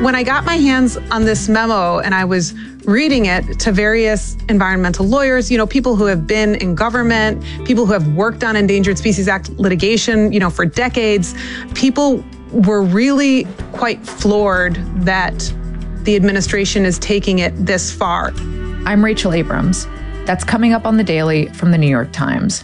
When I got my hands on this memo and I was reading it to various environmental lawyers, people who have been in government, people who have worked on Endangered Species Act litigation, for decades, people were really quite floored that the administration is taking it this far. I'm Rachel Abrams. That's coming up on The Daily from The New York Times.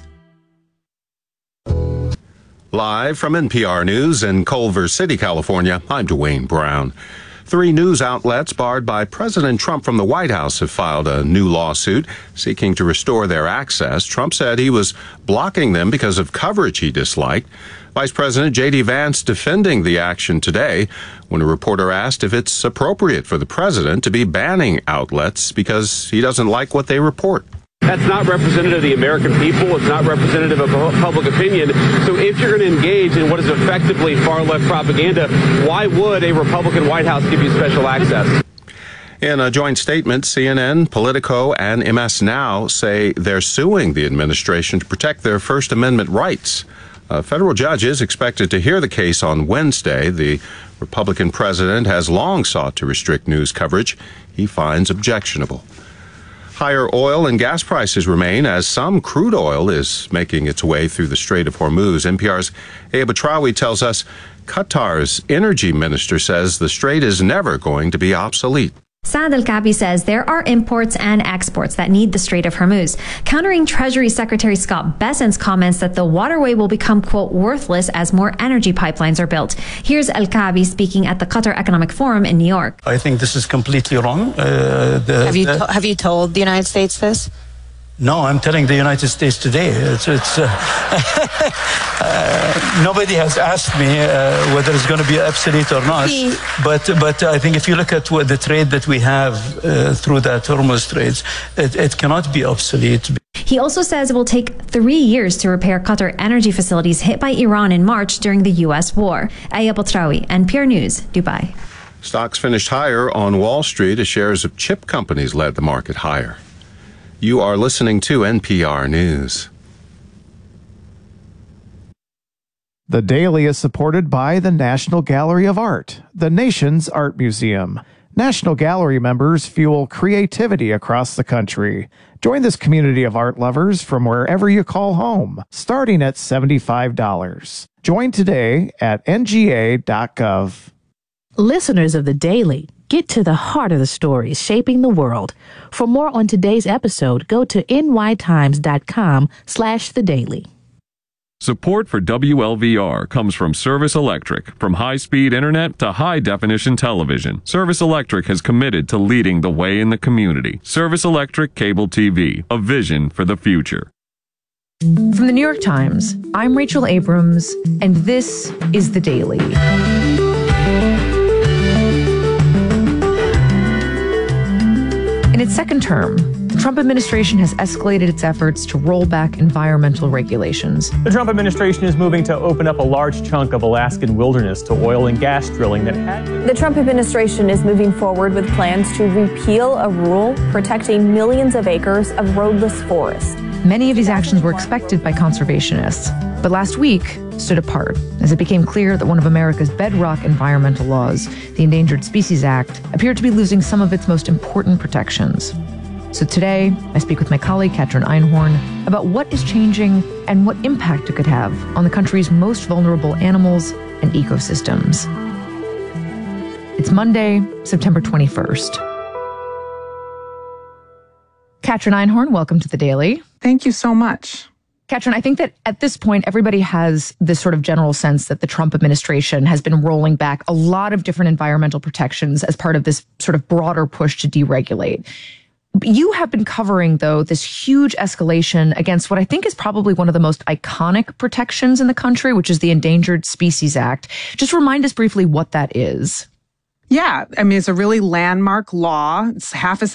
Live from NPR News in Culver City, California, I'm Dwayne Brown. 3 news outlets barred by President Trump from the White House have filed a new lawsuit seeking to restore their access. Trump said he was blocking them because of coverage he disliked. Vice President J.D. Vance defending the action today when a reporter asked if it's appropriate for the president to be banning outlets because he doesn't like what they report. That's not representative of the American people. It's not representative of public opinion. So if you're going to engage in what is effectively far-left propaganda, why would a Republican White House give you special access? In a joint statement, CNN, Politico, and MS Now say they're suing the administration to protect their First Amendment rights. A federal judge is expected to hear the case on Wednesday. The Republican president has long sought to restrict news coverage he finds objectionable. Higher oil and gas prices remain as some crude oil is making its way through the Strait of Hormuz. NPR's Aya Batrawi tells us Qatar's energy minister says the strait is never going to be obsolete. Saad Al-Kaabi says there are imports and exports that need the Strait of Hormuz, countering Treasury Secretary Scott Bessent's comments that the waterway will become, quote, worthless as more energy pipelines are built. Here's Al-Kaabi speaking at the Qatar Economic Forum in New York. I think this is completely wrong. Have you told the United States this? No, I'm telling the United States today. Nobody has asked me whether it's going to be obsolete or not. But I think if you look at the trade that we have through that Hormuz Straits, it cannot be obsolete. He also says it will take 3 years to repair Qatar energy facilities hit by Iran in March during the U.S. war. Aya Batrawi, NPR News, Dubai. Stocks finished higher on Wall Street as shares of chip companies led the market higher. You are listening to NPR News. The Daily is supported by the National Gallery of Art, the nation's art museum. National Gallery members fuel creativity across the country. Join this community of art lovers from wherever you call home, starting at $75. Join today at nga.gov. Listeners of The Daily, get to the heart of the stories shaping the world. For more on today's episode, go to nytimes.com/thedaily. Support for WLVR comes from Service Electric. From high-speed internet to high-definition television, Service Electric has committed to leading the way in the community. Service Electric Cable TV, a vision for the future. From The New York Times, I'm Rachel Abrams, and this is The Daily. In its second term, the Trump administration has escalated its efforts to roll back environmental regulations. The Trump administration is moving to open up a large chunk of Alaskan wilderness to oil and gas drilling that had been... The Trump administration is moving forward with plans to repeal a rule protecting millions of acres of roadless forest. Many of these actions were expected by conservationists, but last week stood apart as it became clear that one of America's bedrock environmental laws, the Endangered Species Act, appeared to be losing some of its most important protections. So today, I speak with my colleague, Katrin Einhorn, about what is changing and what impact it could have on the country's most vulnerable animals and ecosystems. It's Monday, September 21st. Katrin Einhorn, welcome to The Daily. Thank you so much. Katrin, I think that at this point, everybody has this sort of general sense that the Trump administration has been rolling back a lot of different environmental protections as part of this sort of broader push to deregulate. You have been covering, though, this huge escalation against what I think is probably one of the most iconic protections in the country, which is the Endangered Species Act. Just remind us briefly what that is. Yeah, I mean, it's a really landmark law. It's half a